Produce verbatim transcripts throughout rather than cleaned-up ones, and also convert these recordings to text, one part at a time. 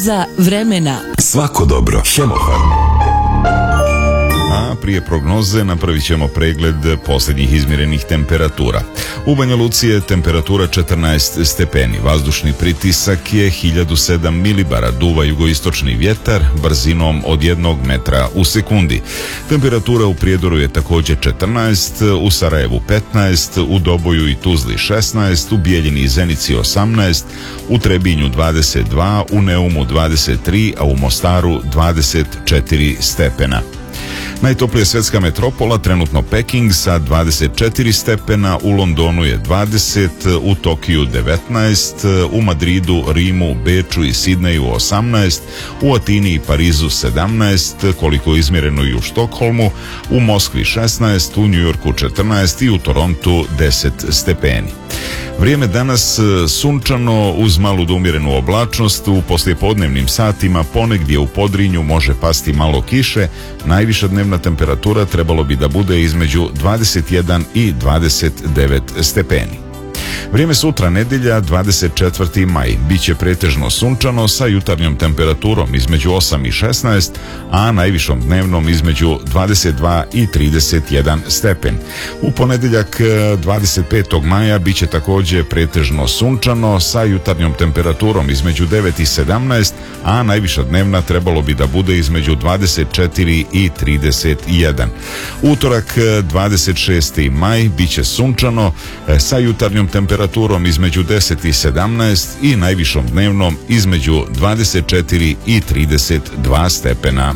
Za vremena. Svako dobro. Hemofarm. A prije prognoze napravit ćemo pregled posljednjih izmjerenih temperatura. U Banja Luci je temperatura četrnaest stepeni, vazdušni pritisak je hiljadu sedam milibara, duva jugoistočni vjetar brzinom od jednog metra u sekundi. Temperatura u Prijedoru je također četrnaest, u Sarajevu petnaest, u Doboju i Tuzli šesnaest, u Bijeljini i Zenici osamnaest, u Trebinju dvadeset dva, u Neumu dvadeset tri, a u Mostaru dvadeset četiri stepena. Najtoplija svjetska metropola trenutno Peking sa dvadeset četiri stepena, u Londonu je dvadeset, u Tokiju devetnaest, u Madridu, Rimu, Beču i Sidneju osamnaest, u Atini i Parizu sedamnaest, koliko je izmjereno i u Štokholmu, u Moskvi šesnaest, u Njujorku četrnaest i u Torontu deset stepeni. Vrijeme danas sunčano uz malu do umjerenu oblačnost, u poslijepodnevnim satima ponegdje u Podrinju može pasti malo kiše, najviša dnevna temperatura trebalo bi da bude između dvadeset jedan i dvadeset devet stepeni. Vrijeme sutra nedjelja, dvadeset četvrti maj, bit će pretežno sunčano sa jutarnjom temperaturom između osam i šesnaest, a najvišom dnevnom između dvadeset dva i trideset jedan stepen. U ponedjeljak dvadeset petog maja bit će također pretežno sunčano sa jutarnjom temperaturom između devet i sedamnaest, a najviša dnevna trebalo bi da bude između dvadeset četiri i trideset jedan. Utorak dvadeset šesti maj bit će sunčano sa jutarnjom temperaturom između deset i sedamnaest i najvišom dnevnom između dvadeset četiri i trideset dva stepena.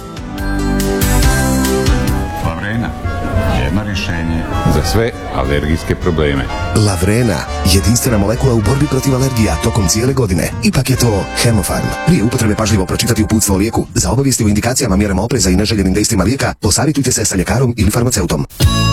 Lavrena, jedno rješenje za sve alergijske probleme. Lavrena, jedinstvena molekula u borbi protiv alergija tokom cijele godine. Ipak je to Hemofarm. Prije upotrebe pažljivo pročitati uputstvo o lijeku. Za obavijesti o indikacijama, mjerama opreza i neželjenim dejstvima lijeka, posavitujte se sa ljekarom ili farmaceutom.